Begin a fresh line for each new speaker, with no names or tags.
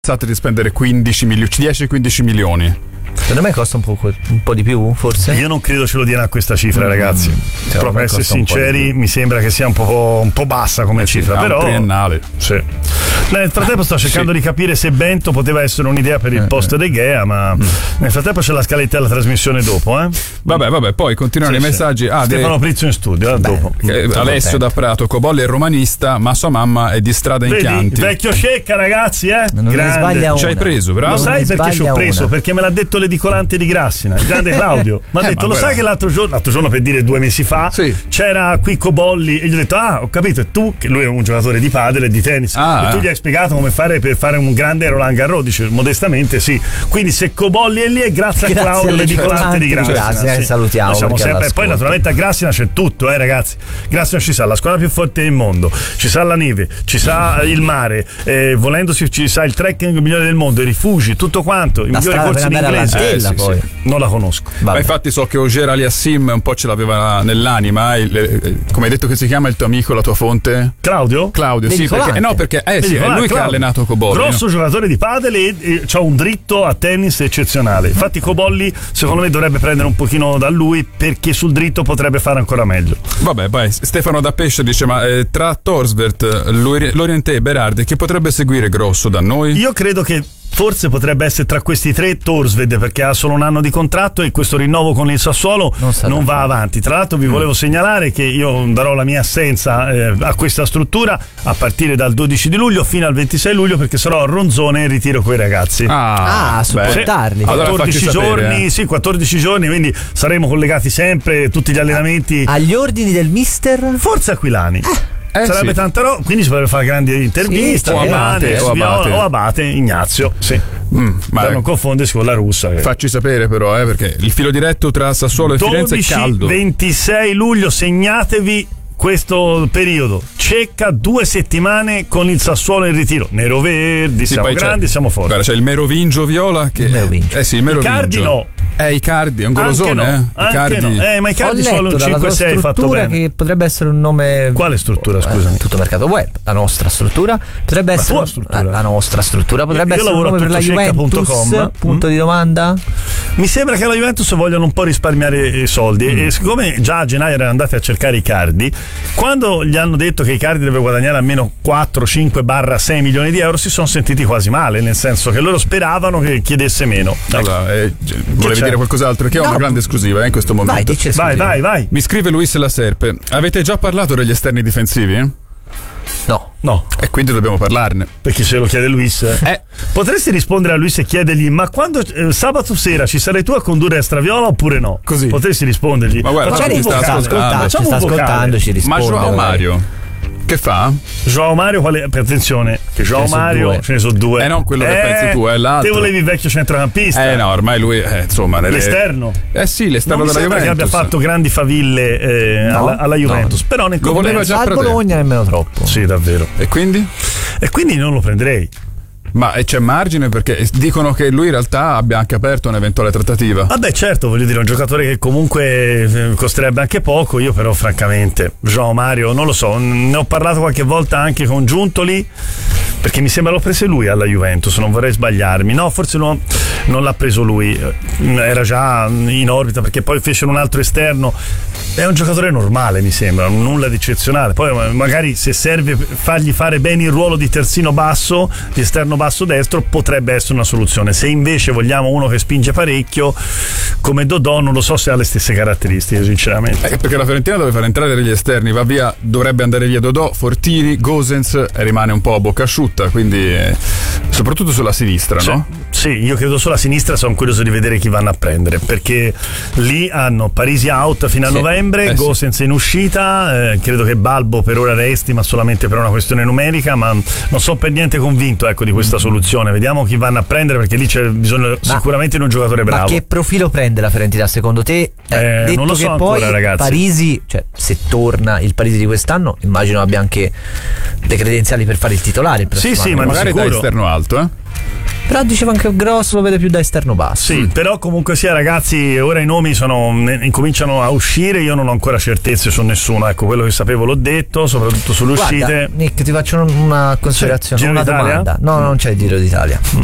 di spendere 10-15 milioni.
Secondo me costa un po' di più, forse.
Io non credo ce lo diano a questa cifra, ragazzi. Proprio per essere sinceri, mi sembra che sia un po' bassa come cifra, però
un triennale.
Sì. Nel frattempo sto cercando di capire se Bento poteva essere un'idea per il post De Gea, ma nel frattempo c'è la scaletta della trasmissione dopo,
Vabbè, poi continuano i messaggi.
Stefano Prizzo in studio, dopo.
Alessio da Prato, Cobolli è romanista, ma sua mamma è di strada in Chianti.
Vecchio Cecca, ragazzi,
Non ne sbaglia una.
Ci hai preso, bravo.
Lo sai perché ci ho preso?
una.
Perché me l'ha detto l'edicolante di Grassina, il grande Claudio. Mi ha detto, lo sai che l'altro giorno, per dire 2 mesi fa, c'era qui Cobolli, e gli ho detto, ho capito, e tu, che lui è un giocatore di padel e di tennis, e tu gli hai spiegato come fare per fare un grande Roland Garros. Dice, modestamente sì. Quindi se Cobolli è lì è grazie a Claudio, l'edicolante di Grassina.
Salutiamo.
E poi naturalmente a Grassina c'è tutto, ragazzi. Grassina ci sa la squadra più forte del mondo, ci sa la neve, ci sa il mare, volendo ci sa il trekking migliore del mondo, i rifugi, tutto quanto, i migliori corsi in inglese.
Poi.
Non la conosco.
Ma infatti so che Auger Aliassim un po' ce l'aveva nell'anima. Come hai detto che si chiama il tuo amico, la tua fonte? Claudio, sì, perché è lui che ha allenato Cobolli.
Grosso giocatore di padel e c'ha un dritto a tennis eccezionale. Infatti Cobolli secondo me dovrebbe prendere un pochino da lui, perché sul dritto potrebbe fare ancora meglio.
Vabbè, poi Stefano da Pesce dice, ma tra Torsvert, Lorientè e Berardi chi potrebbe seguire grosso da noi?
Io credo che forse potrebbe essere tra questi 3 Torsved, perché ha solo un anno di contratto e questo rinnovo con il Sassuolo non va avanti. Tra l'altro vi volevo segnalare che io darò la mia assenza a questa struttura a partire dal 12 di luglio fino al 26 luglio, perché sarò a Ronzone in ritiro con i ragazzi.
A supportarli.
14 giorni, quindi saremo collegati sempre, tutti gli allenamenti.
Agli ordini del mister?
Forse Aquilani. Sarebbe tanta roba, quindi si potrebbe fare grandi interviste, o Abate Ignazio, ma non confondersi con la russa.
Facci sapere però, perché il filo diretto tra Sassuolo e Firenze è caldo.
26 luglio, segnatevi questo periodo. Cecca 2 settimane con il Sassuolo in ritiro. Nero-verdi, siamo grandi, siamo forti.
Guarda, c'è il Merovingio Viola che il Merovingio.
Icardi no.
Icardi è un golosone,
ma Icardi solo un 5-6 fatto bene.
Che potrebbe essere un nome.
Quale struttura, scusami?
Tutto mercato web. La nostra struttura potrebbe essere la nostra struttura potrebbe essere un nome per la Juventus. Punto di domanda.
Mi sembra che la Juventus vogliano un po' risparmiare i soldi e siccome già a gennaio erano andati a cercare Icardi, quando gli hanno detto che Icardi deve guadagnare almeno 4-5/6 milioni di euro, si sono sentiti quasi male, nel senso che loro speravano che chiedesse meno.
Allora, volevi dire qualcos'altro? Che ho una grande esclusiva in questo momento.
Vai.
Mi scrive Luis La Serpe. Avete già parlato degli esterni difensivi?
No.
E quindi dobbiamo parlarne.
Perché se lo chiede Luis. Potresti rispondere a Luis e chiedergli: ma quando sabato sera ci sarai tu a condurre a Straviola oppure no?
Così.
Potresti rispondergli.
Ma guarda,
ci sta ascoltando, ci risponde.
Ma Joao Mario che fa?
Joao Mario, attenzione, che Joao Mario ce ne sono 2.
No, quello che pensi tu è l'altro.
Te volevi il vecchio centrocampista.
No, ormai lui insomma
l'esterno.
Sì, l'esterno
della
Juventus.
Che abbia fatto grandi faville alla Juventus, però nel
lo voleva già
al Bologna nemmeno troppo.
Sì, davvero.
E quindi
non lo prenderei.
Ma c'è margine, perché dicono che lui in realtà abbia anche aperto un'eventuale trattativa.
Vabbè, certo, voglio dire, un giocatore che comunque costerebbe anche poco. Io però francamente Joao Mario non lo so, ne ho parlato qualche volta anche con Giuntoli, perché mi sembra l'ho preso lui alla Juventus, non vorrei sbagliarmi. No, forse non l'ha preso lui, era già in orbita, perché poi fecero un altro esterno. È un giocatore normale, mi sembra, nulla di eccezionale. Poi magari se serve fargli fare bene il ruolo di terzino basso, di esterno basso destro, potrebbe essere una soluzione. Se invece vogliamo uno che spinge parecchio come Dodò, non lo so se ha le stesse caratteristiche, sinceramente.
Perché la Fiorentina deve far entrare degli esterni, va via, dovrebbe andare via Dodò, Fortini, Gosens rimane un po' a bocca asciutta, quindi soprattutto sulla sinistra, no?
Sì, io credo sulla sinistra, sono curioso di vedere chi vanno a prendere, perché lì hanno Parisi out fino a novembre, Gosens in uscita, credo che Balbo per ora resti, ma solamente per una questione numerica, ma non sono per niente convinto di questa soluzione. Vediamo chi vanno a prendere, perché lì c'è bisogno sicuramente di un giocatore bravo.
Ma che profilo prende la Fiorentina secondo te? Detto
non lo so
che
ancora,
poi
ragazzi.
Parisi, cioè se torna il Parisi di quest'anno, immagino abbia anche le credenziali per fare il titolare il prossimo anno.
Ma magari da esterno alto,
Però diceva anche Gross lo vede più da esterno basso.
Sì, però comunque sia, ragazzi, ora i nomi incominciano a uscire, io non ho ancora certezze su nessuno, ecco, quello che sapevo l'ho detto, soprattutto sulle uscite.
Nick, ti faccio una considerazione, una domanda. No, non c'è il Giro d'Italia.